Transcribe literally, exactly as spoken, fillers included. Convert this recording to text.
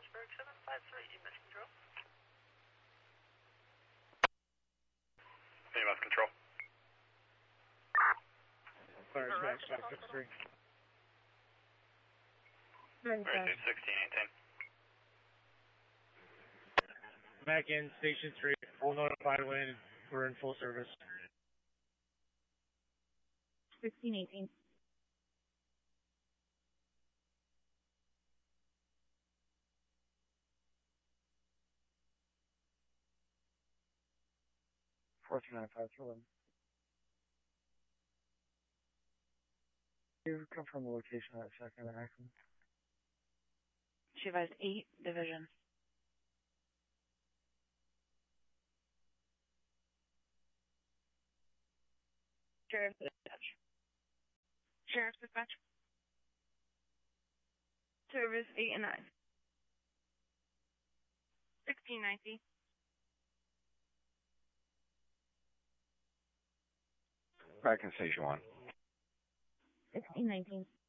Orangeburg seven five three, E M S Control. E M S Control. Fire back, five six three. Right, sixteen eighteen. Back in Station three, full notified when we're in full service. sixteen eighteen. four two nine five two eleven. You confirm the location of that second accident. She advised eight division. Sheriff's dispatch. Sheriff's dispatch. Service eight and nine. Sixteen ninety. Back in Station one. Sixteen nineteen.